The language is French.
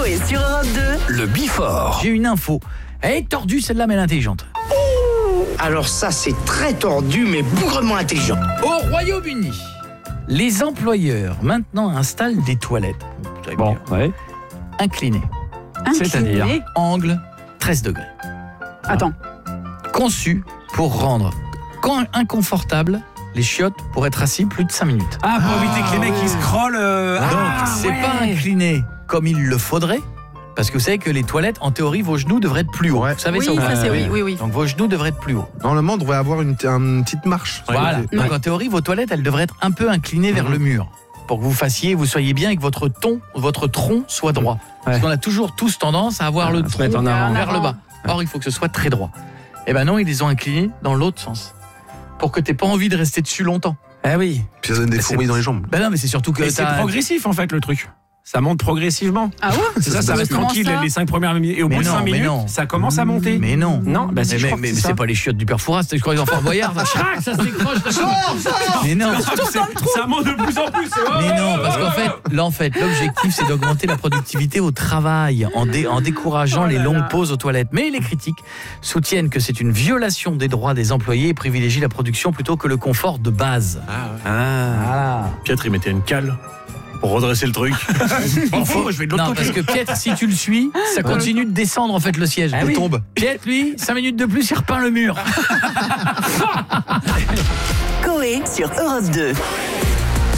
Coé sur Europe 2. Le Bifort. J'ai une info. Elle est tordue, celle-là, mais elle est intelligente. Alors ça, c'est très tordu, mais bougrement intelligent. Au Royaume-Uni, les employeurs maintenant installent des toilettes. Vous savez Bon, bien, ouais. inclinées, C'est-à-dire angle 13 degrés. Attends. Conçues pour rendre inconfortable les chiottes pour être assis plus de 5 minutes. Ah, pour éviter que les mecs ils scrollent. Donc, c'est pas incliné comme il le faudrait, parce que vous savez que les toilettes, en théorie, vos genoux devraient être plus hauts. Ouais. Vous savez Oui, ça ou pas ça c'est oui. Donc, vos genoux devraient être plus hauts. Normalement, on devrait avoir une petite marche. Voilà. Ouais. Donc, en théorie, vos toilettes, elles devraient être un peu inclinées vers le mur, pour que vous soyez bien et que votre tronc soit droit. Parce Ouais. qu'on a toujours tous tendance à avoir le se tronc mettre en avant. vers le bas. Or, il faut que ce soit très droit. Eh ben non, ils les ont inclinés dans l'autre sens, pour que t'aies pas envie de rester dessus longtemps. Ah oui. Puis ça donne des fourmis dans les jambes. Ben non, mais c'est surtout que Et c'est progressif en fait le truc. Ça monte progressivement. Ah ouais. C'est ça reste Comment tranquille ça les 5 premières minutes. Et au Mais bout de non, 5 mais minutes, non. ça commence à monter. Mais non. Non, bah si, je crois que mais c'est ça. c'est pas les chiottes du père Fouras, je crois les enfants voyards. Ça se décroche. Mais non. Ça monte de plus en plus. Mais non, parce qu'en fait, l'objectif, c'est d'augmenter la productivité au travail en décourageant les longues pauses aux toilettes. Mais les critiques soutiennent que c'est une violation des droits des employés et privilégient la production plutôt que le confort de base. Voilà. Piètre, il mettait une cale pour redresser le truc. Je vais de l'autre côté. Parce que Piètre, si tu le suis, ça continue de descendre en fait le siège. Il tombe. Piètre, lui, 5 minutes de plus, il repeint le mur. Coé sur Europe 2.